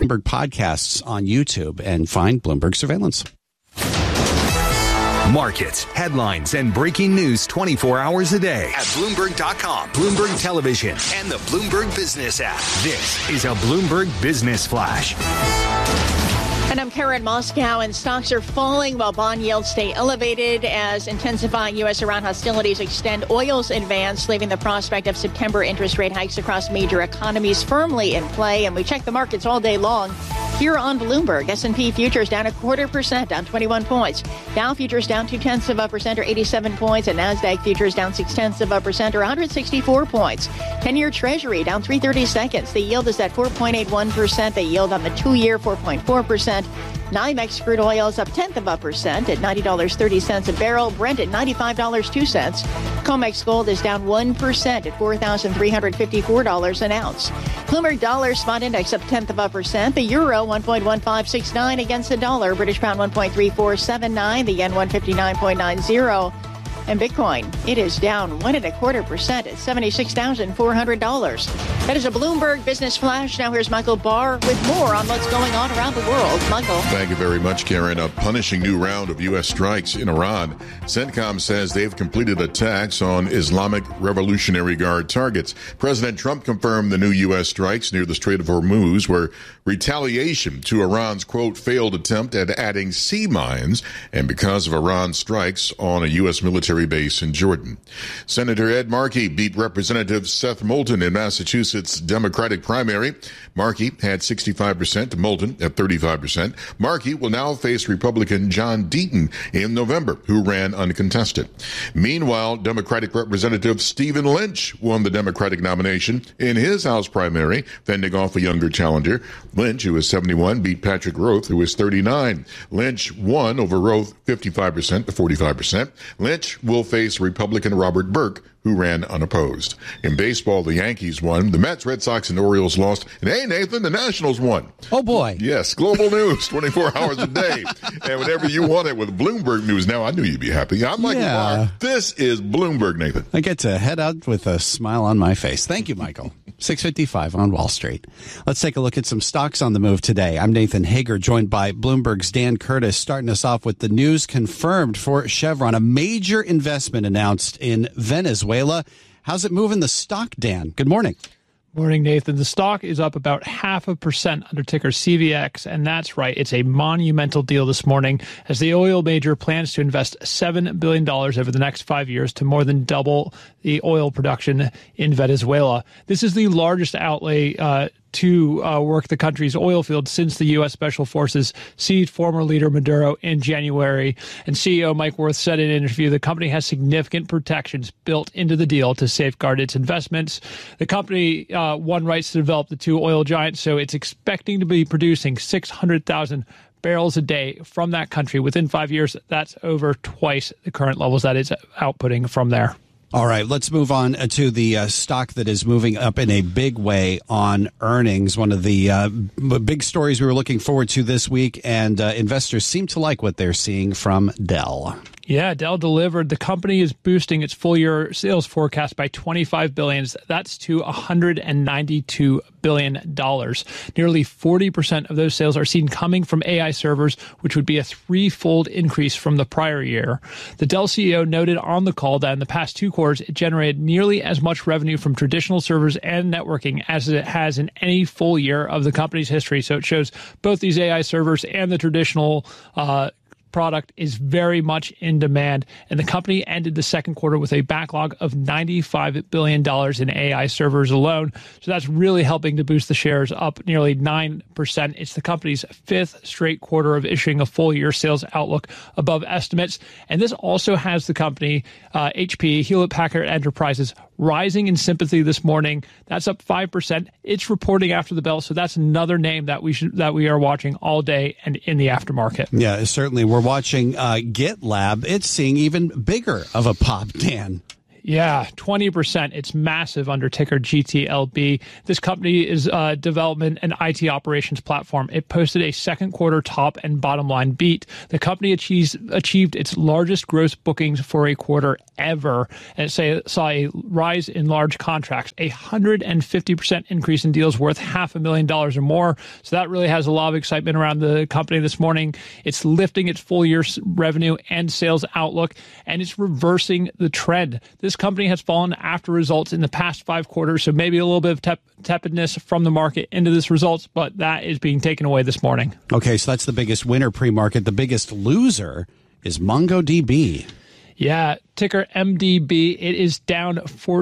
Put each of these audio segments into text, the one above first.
Bloomberg podcasts on YouTube and find Bloomberg Surveillance. Markets, headlines, and breaking news 24 hours a day at Bloomberg.com, Bloomberg Television, and the Bloomberg Business app. This is a Bloomberg Business Flash. And I'm Karen Moscow, and stocks are falling while bond yields stay elevated as intensifying U.S.-Iran hostilities extend oil's advance, leaving the prospect of September interest rate hikes across major economies firmly in play. And we check the markets all day long here on Bloomberg. S&P futures down 0.25%, down 21 points. Dow futures down 0.2% or 87 points. And NASDAQ futures down 0.6% or 164 points. 10-year Treasury down 3/32. The yield is at 4.81%. The yield on the 2-year, 4.4%. NYMEX crude oil is up 0.1% at $90.30 a barrel. Brent at $95.02. COMEX gold is down 1% at $4,354 an ounce. Bloomberg dollar spot index up 0.1%. The euro 1.1569 against the dollar. British pound 1.3479. The yen 159.90. And Bitcoin, it is down 1.25% at $76,400. That is a Bloomberg Business Flash. Now here's Michael Barr with more on what's going on around the world. Michael. Thank you very much, Karen. A punishing new round of U.S. strikes in Iran. CENTCOM says they've completed attacks on Islamic Revolutionary Guard targets. President Trump confirmed the new U.S. strikes near the Strait of Hormuz were retaliation to Iran's, quote, failed attempt at adding sea mines and because of Iran's strikes on a U.S. military base in Jordan. Senator Ed Markey beat Representative Seth Moulton in Massachusetts Democratic primary. Markey had 65%, Moulton at 35%. Markey will now face Republican John Deaton in November, who ran uncontested. Meanwhile, Democratic Representative Stephen Lynch won the Democratic nomination in his House primary, fending off a younger challenger. Lynch, who is 71, beat Patrick Roth, who is 39. Lynch won over Roth 55% to 45%. Lynch will face Republican Robert Burke, who ran unopposed. In baseball, the Yankees won. The Mets, Red Sox, and Orioles lost. And hey, Nathan, the Nationals won. Oh, boy. Yes, global news, 24 hours a day. And whenever you want it with Bloomberg News, now I knew you'd be happy. I'm Michael Barr. This is Bloomberg, Nathan. I get to head out with a smile on my face. Thank you, Michael. 6:55 on Wall Street. Let's take a look at some stocks on the move today. I'm Nathan Hager, joined by Bloomberg's Dan Curtis, starting us off with the news confirmed for Chevron, a major investment announced in Venezuela. How's it moving the stock, Dan? Good morning. Morning, Nathan. The stock is up about 0.5% under ticker CVX, and that's right. It's a monumental deal this morning as the oil major plans to invest $7 billion over the next 5 years to more than double the oil production in Venezuela. This is the largest outlay to work the country's oil field since the U.S. Special Forces seized former leader Maduro in January. And CEO Mike Wirth said in an interview the company has significant protections built into the deal to safeguard its investments. The company won rights to develop the two oil giants, so it's expecting to be producing 600,000 barrels a day from that country within 5 years. That's over twice the current levels that it's outputting from there. All right, let's move on to the stock that is moving up in a big way on earnings. One of the big stories we were looking forward to this week, and investors seem to like what they're seeing from Dell. Yeah, Dell delivered. The company is boosting its full-year sales forecast by $25 billion. That's to $192 billion. Nearly 40% of those sales are seen coming from AI servers, which would be a threefold increase from the prior year. The Dell CEO noted on the call that in the past 2 quarters, it generated nearly as much revenue from traditional servers and networking as it has in any full year of the company's history. So it shows both these AI servers and the traditional product is very much in demand, and the company ended the second quarter with a backlog of $95 billion in AI servers alone. So that's really helping to boost the shares up nearly 9%. It's the company's 5th straight quarter of issuing a full-year sales outlook above estimates. And this also has the company, HP, Hewlett-Packard Enterprises, rising in sympathy this morning. That's up 5%. It's reporting after the bell, so that's another name that we are watching all day and in the aftermarket. Yeah, certainly. We're watching GitLab. It's seeing even bigger of a pop, Dan. Yeah, 20%. It's massive under ticker GTLB. This company is a development and IT operations platform. It posted a second quarter top and bottom line beat. The company achieved its largest gross bookings for a quarter ever, and it saw a rise in large contracts, a 150% increase in deals worth $500,000 or more. So that really has a lot of excitement around the company this morning. It's lifting its full year revenue and sales outlook, and it's reversing the trend. This company has fallen after results in the past 5 quarters, so maybe a little bit of tepidness from the market into this results, but that is being taken away this morning. Okay, so that's the biggest winner pre-market. The biggest loser is MongoDB. Yeah, ticker MDB. It is down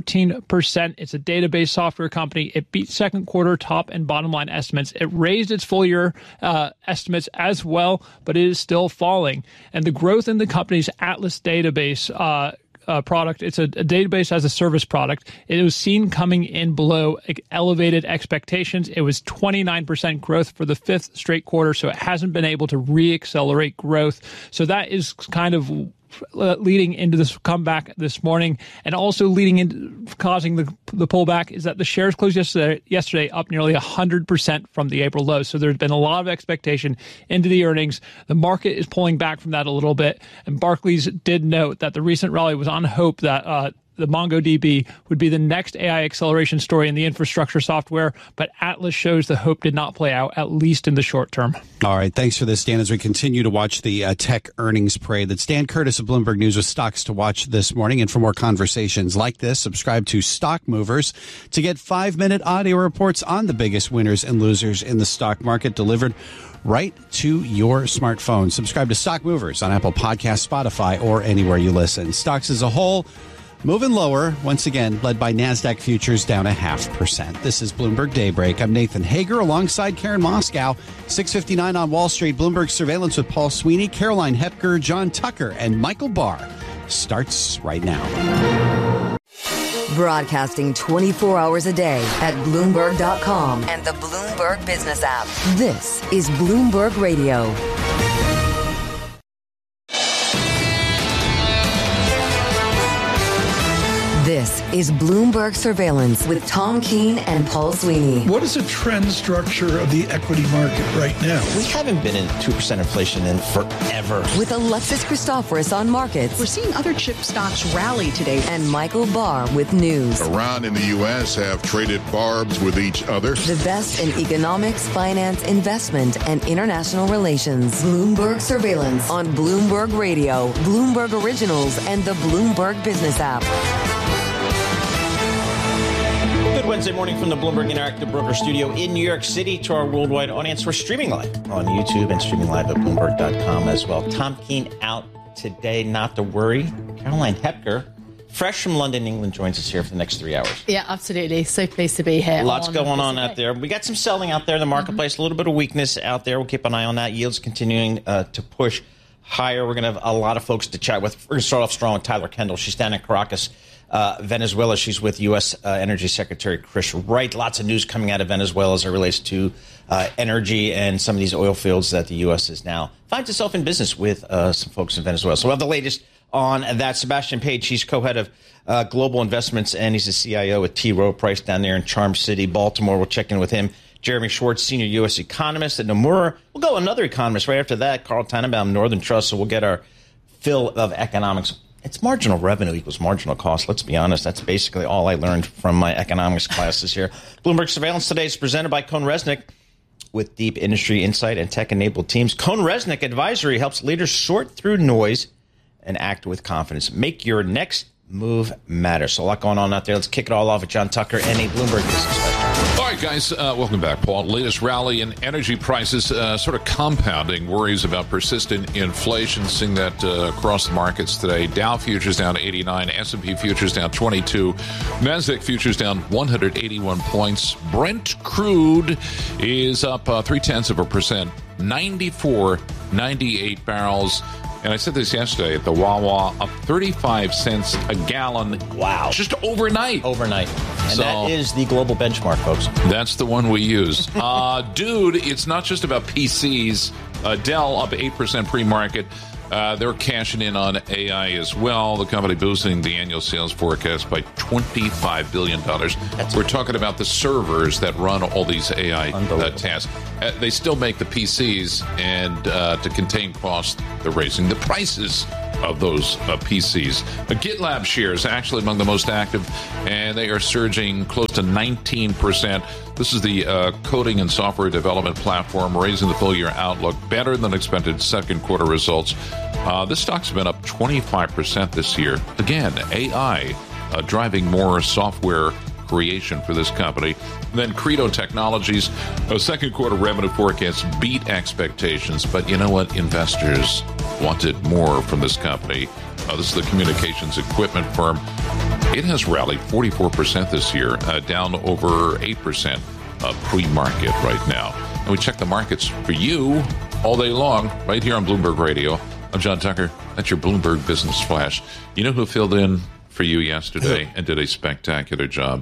14%. It's a database software company. It beat second quarter top and bottom line estimates. It raised its full year estimates as well, but it is still falling. And the growth in the company's Atlas database product, it's a database as a service product. It was seen coming in below elevated expectations. It was 29% growth for the 5th straight quarter, so it hasn't been able to re-accelerate growth. So that is kind of leading into this comeback this morning, and also leading into causing the pullback is that the shares closed yesterday up nearly 100% from the April low. So there's been a lot of expectation into the earnings. The market is pulling back from that a little bit, and Barclays did note that the recent rally was on hope that the MongoDB would be the next AI acceleration story in the infrastructure software, but Atlas shows the hope did not play out, at least in the short term. All right, thanks for this, Dan, as we continue to watch the tech earnings parade. That's Dan Curtis of Bloomberg News with stocks to watch this morning. And for more conversations like this, subscribe to Stock Movers to get 5-minute audio reports on the biggest winners and losers in the stock market delivered right to your smartphone. Subscribe to Stock Movers on Apple Podcasts, Spotify, or anywhere you listen. Stocks as a whole moving lower, once again, led by NASDAQ futures down 0.5%. This is Bloomberg Daybreak. I'm Nathan Hager alongside Karen Moscow. 6:59 on Wall Street. Bloomberg Surveillance with Paul Sweeney, Caroline Hepker, John Tucker, and Michael Barr starts right now. Broadcasting 24 hours a day at Bloomberg.com and the Bloomberg Business app. This is Bloomberg Radio. This is Bloomberg Surveillance with Tom Keene and Paul Sweeney. What is the trend structure of the equity market right now? We haven't been in 2% inflation in forever. With Alexis Christoforous on markets. We're seeing other chip stocks rally today. And Michael Barr with news. Iran and the U.S. have traded barbs with each other. The best in economics, finance, investment, and international relations. Bloomberg Surveillance on Bloomberg Radio, Bloomberg Originals, and the Bloomberg Business app. Good Wednesday morning from the Bloomberg Interactive Broker Studio in New York City. To our worldwide audience, we're streaming live on YouTube and streaming live at Bloomberg.com as well. Tom Keene out today, not to worry. Caroline Hepker, fresh from London, England, joins us here for the next 3 hours. Yeah, absolutely. So pleased to be here. Lots going on out there. We got some selling out there in the marketplace, a little bit of weakness out there. We'll keep an eye on that. Yields continuing to push higher. We're going to have a lot of folks to chat with. We're going to start off strong with Tyler Kendall. She's down in Caracas, Venezuela. She's with U.S. Energy Secretary Chris Wright. Lots of news coming out of Venezuela as it relates to energy and some of these oil fields that the U.S. is now finds itself in business with some folks in Venezuela. So we'll have the latest on that. Sebastian Page, he's co-head of global investments, and he's the CIO at T. Rowe Price down there in Charm City, Baltimore. We'll check in with him. Jeremy Schwartz, senior U.S. economist at Nomura. We'll go another economist right after that, Carl Tannenbaum, Northern Trust. So we'll get our fill of economics. It's marginal revenue equals marginal cost. Let's be honest. That's basically all I learned from my economics classes here. Bloomberg Surveillance today is presented by CohnReznick with deep industry insight and tech-enabled teams. CohnReznick Advisory helps leaders sort through noise and act with confidence. Make your next move matter. So a lot going on out there. Let's kick it all off with John Tucker and a Bloomberg Business Fest. All right, guys, welcome back, Paul. Latest rally in energy prices sort of compounding worries about persistent inflation. Seeing that across the markets today. Dow futures down 89, S&P futures down 22, Nasdaq futures down 181 points. Brent crude is up 0.3%, 94.98 barrels. And I said this yesterday at the Wawa, up 35 cents a gallon. Wow. Just overnight. Overnight. And so, that is the global benchmark, folks. That's the one we use. Dude, it's not just about PCs. Dell up 8% pre-market. They're cashing in on AI as well. The company boosting the annual sales forecast by $25 billion. We're talking about the servers that run all these AI tasks. They still make the PCs, and to contain costs, they're raising the prices of those PCs. GitLab shares actually among the most active, and they are surging close to 19%. This is the coding and software development platform, raising the full-year outlook, better than expected second quarter results. This stock's been up 25% this year. Again, AI driving more software creation for this company. And then Credo Technologies, second quarter revenue forecast beat expectations, but you know what? Investors wanted more from this company. This is the communications equipment firm. It has rallied 44% this year, down over 8% pre-market right now. And we check the markets for you all day long, right here on Bloomberg Radio. I'm John Tucker. That's your Bloomberg Business Flash. You know who filled in for you yesterday and did a spectacular job?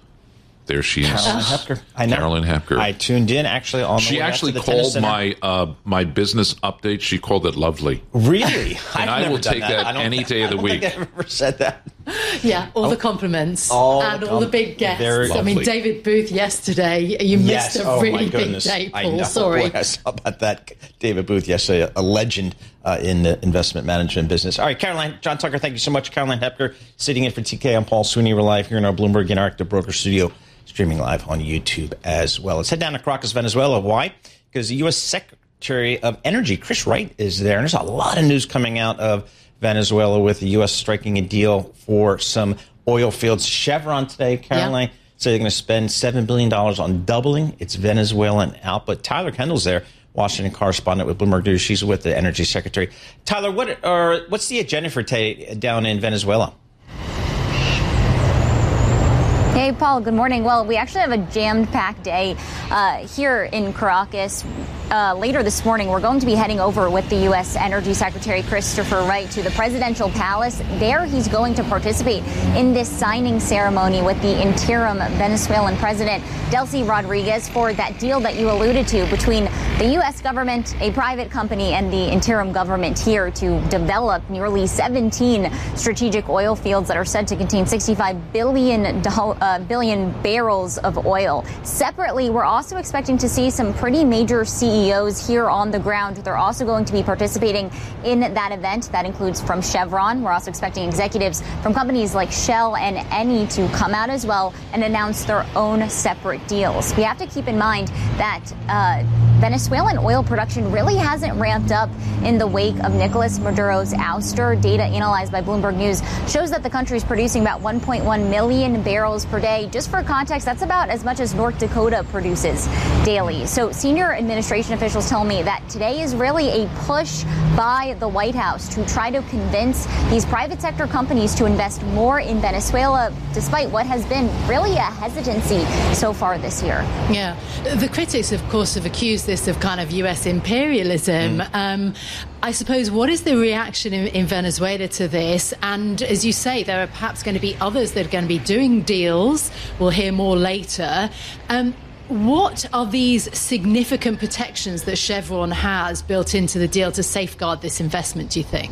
There she is. Caroline Hepker. I know. Caroline Hepker. I tuned in actually on the She way actually after the called my business update. She called it lovely. Really? And I will take that any day of the week. I don't think I've ever said that. Yeah, all the compliments and all the big guests. I mean, David Booth yesterday, you missed a really big day, Paul. I know. Sorry. Boy, I saw about that. David Booth yesterday, a legend in the investment management business. All right, Caroline, John Tucker, thank you so much. Caroline Hepker sitting in for TK. I'm Paul Sweeney. We're live here in our Bloomberg Interactive Broker Studio, streaming live on YouTube as well. Let's head down to Caracas, Venezuela. Why? Because the U.S. Secretary of Energy, Chris Wright, is there. And there's a lot of news coming out of Venezuela with the U.S. striking a deal for some oil fields. Chevron today, Caroline, said they're going to spend $7 billion on doubling its Venezuelan output. Tyler Kendall's there, Washington correspondent with Bloomberg News. She's with the Energy Secretary. Tyler, what's the agenda for today down in Venezuela? Hey, Paul, good morning. Well, we actually have a jammed-packed day here in Caracas. Later this morning, we're going to be heading over with the U.S. Energy Secretary Christopher Wright to the presidential palace. There, he's going to participate in this signing ceremony with the interim Venezuelan president, Delcy Rodriguez, for that deal that you alluded to between the U.S. government, a private company, and the interim government here to develop nearly 17 strategic oil fields that are said to contain 65 billion barrels of oil. Separately, we're also expecting to see some pretty major CEOs here on the ground. They're also going to be participating in that event. That includes from Chevron. We're also expecting executives from companies like Shell and Eni to come out as well and announce their own separate deals. We have to keep in mind that Venezuelan oil production really hasn't ramped up in the wake of Nicolas Maduro's ouster. Data analyzed by Bloomberg News shows that the country is producing about 1.1 million barrels per day. Just for context, that's about as much as North Dakota produces daily. So senior administration officials tell me that today is really a push by the White House to try to convince these private sector companies to invest more in Venezuela, despite what has been really a hesitancy so far this year. Yeah. The critics, of course, have accused this of kind of U.S. imperialism. I suppose, what is the reaction in Venezuela to this? And as you say, there are perhaps going to be others that are going to be doing deals. We'll hear more later. What are these significant protections that Chevron has built into the deal to safeguard this investment, do you think?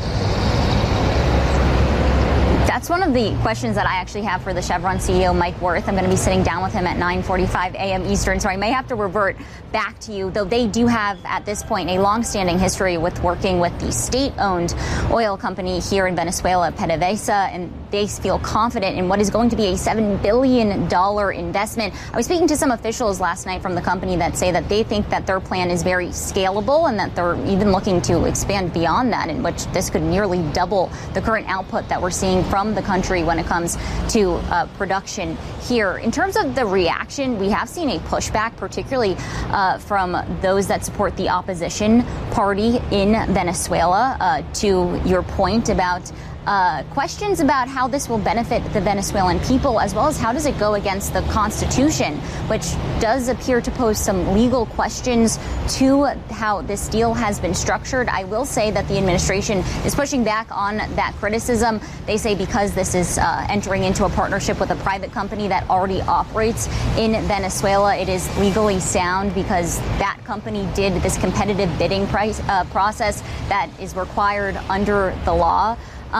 That's one of the questions that I actually have for the Chevron CEO, Mike Wirth. I'm going to be sitting down with him at 9:45 a.m. Eastern, so I may have to revert back to you, though they do have, at this point, a longstanding history with working with the state-owned oil company here in Venezuela, PDVSA, and they feel confident in what is going to be a $7 billion investment. I was speaking to some officials last night from the company that say that they think that their plan is very scalable and that they're even looking to expand beyond that, in which this could nearly double the current output that we're seeing from the country when it comes to production here. In terms of the reaction, we have seen a pushback, particularly from those that support the opposition party in Venezuela, to your point about questions about how this will benefit the Venezuelan people, as well as how does it go against the Constitution, which does appear to pose some legal questions to how this deal has been structured. I will say that the administration is pushing back on that criticism. They say because this is entering into a partnership with a private company that already operates in Venezuela, it is legally sound because that company did this competitive bidding process that is required under the law.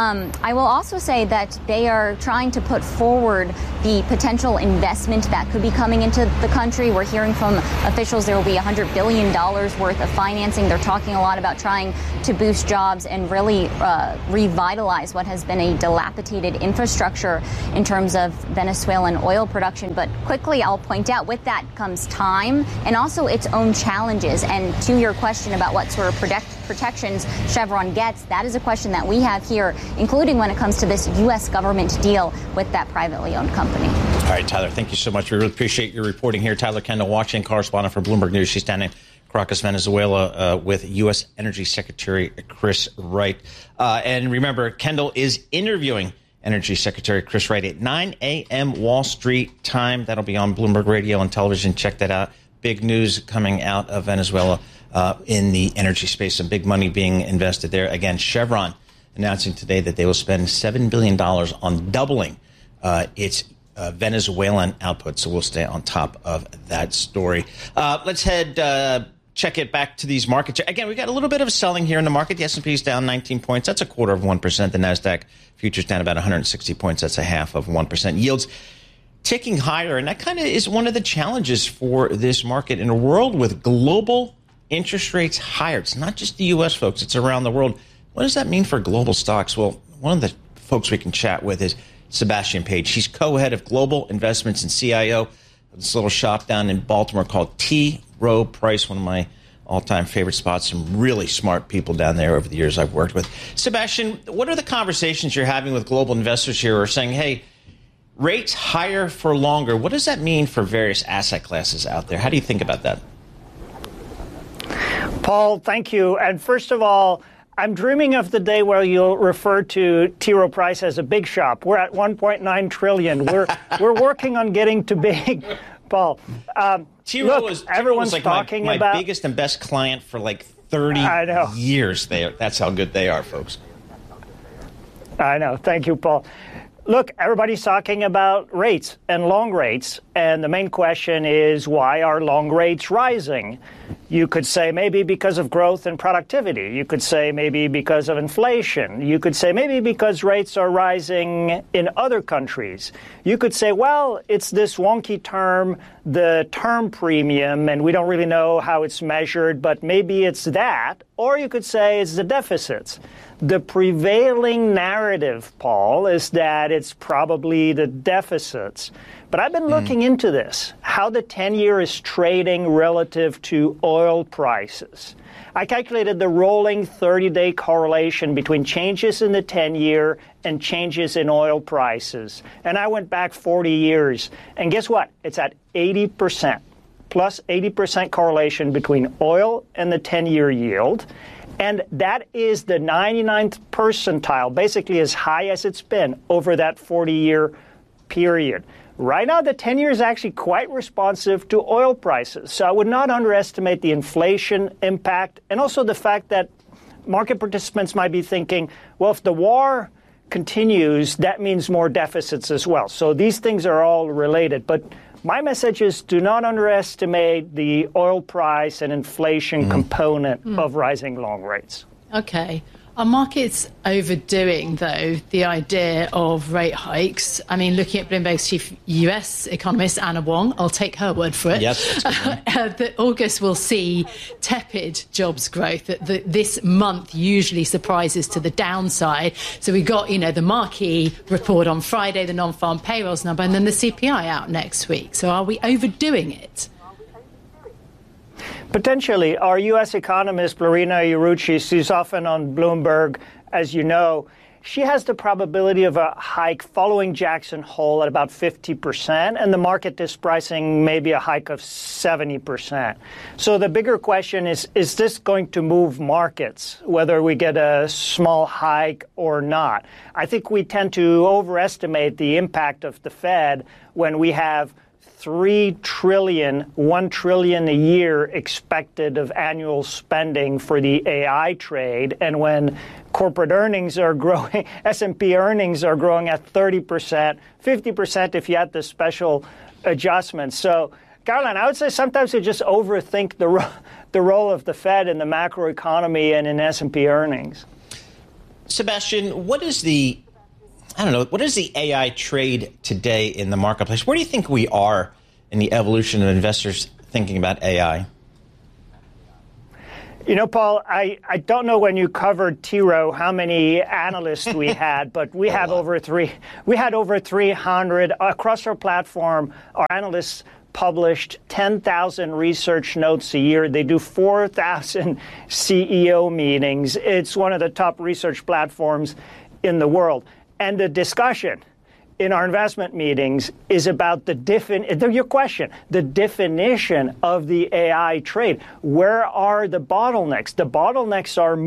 I will also say that they are trying to put forward the potential investment that could be coming into the country. We're hearing from officials there will be $100 billion worth of financing. They're talking a lot about trying to boost jobs and really revitalize what has been a dilapidated infrastructure in terms of Venezuelan oil production. But quickly, I'll point out with that comes time and also its own challenges. And to your question about what sort of protections Chevron gets, that is a question that we have here, including when it comes to this U.S. government deal with that privately owned company. All right, Tyler, thank you so much. We really appreciate your reporting here. Tyler Kendall, Washington correspondent for Bloomberg News. She's down in Caracas, Venezuela, with U.S. Energy Secretary Chris Wright. And remember, Kendall is interviewing Energy Secretary Chris Wright at 9 a.m. Wall Street time. That'll be on Bloomberg Radio and television. Check that out. Big news coming out of Venezuela in the energy space. Some big money being invested there. Again, Chevron announcing today that they will spend $7 billion on doubling its Venezuelan output. So we'll stay on top of that story. Let's check it back to these markets. Again, we got a little bit of selling here in the market. The S&P is down 19 points. That's 0.25%. The NASDAQ futures down about 160 points. That's 0.5%. Yields ticking higher. And that kind of is one of the challenges for this market in a world with global interest rates higher. It's not just the U.S., folks. It's around the world. What does that mean for global stocks? Well, one of the folks we can chat with is Sebastian Page. He's co-head of global investments and CIO of this little shop down in Baltimore called T. Rowe Price, one of my all-time favorite spots. Some really smart people down there over the years I've worked with. Sebastian, what are the conversations you're having with global investors here who are saying, hey, rates higher for longer? What does that mean for various asset classes out there? How do you think about that? Paul, thank you. And first of all, I'm dreaming of the day where you'll refer to T. Rowe Price as a big shop. We're at $1.9 trillion. We're working on getting to big, Paul. T. Rowe is talking my biggest and best client for like 30 years. That's how good they are, folks. I know. Thank you, Paul. Look, everybody's talking about rates and long rates, and the main question is, why are long rates rising? You could say maybe because of growth and productivity. You could say maybe because of inflation. You could say maybe because rates are rising in other countries. You could say, well, it's this wonky term, the term premium, and we don't really know how it's measured, but maybe it's that. Or you could say it's the deficits. The prevailing narrative, Paul, is that it's probably the deficits. But I've been looking into this, how the 10-year is trading relative to oil prices. I calculated the rolling 30-day correlation between changes in the 10-year and changes in oil prices. And I went back 40 years. And guess what? It's at 80%, plus 80% correlation between oil and the 10-year yield. And that is the 99th percentile, basically as high as it's been over that 40-year period. Right now, the 10-year is actually quite responsive to oil prices. So I would not underestimate the inflation impact and also the fact that market participants might be thinking, well, if the war continues, that means more deficits as well. So these things are all related. But my message is do not underestimate the oil price and inflation component of rising long rates. Okay. Are markets overdoing, though, the idea of rate hikes? I mean, looking at Bloomberg's chief U.S. economist, Anna Wong, I'll take her word for it. Yes, that August will see tepid jobs growth. That this month usually surprises to the downside. So we got, the marquee report on Friday, the non-farm payrolls number, and then the CPI out next week. So are we overdoing it? Potentially. Our U.S. economist, Lorena Iurucci, she's often on Bloomberg, as you know. she has the probability of a hike following Jackson Hole at about 50%, and the market is pricing maybe a hike of 70%. So the bigger question is this going to move markets, whether we get a small hike or not? I think we tend to overestimate the impact of the Fed when we have $1 trillion a year expected of annual spending for the AI trade. And when corporate earnings are growing, S&P earnings are growing at 30%, 50% if you add the special adjustments. So, Caroline, I would say sometimes we just overthink the role of the Fed in the macroeconomy and in S&P earnings. Sebastian, what is the AI trade today in the marketplace? Where do you think we are in the evolution of investors thinking about AI? You know, Paul, I don't know when you covered T. Rowe how many analysts we had, but we had over 300 across our platform. Our analysts published 10,000 research notes a year. They do 4,000 CEO meetings. It's one of the top research platforms in the world. And the discussion in our investment meetings is about the definition of the AI trade. Where are the bottlenecks? The bottlenecks are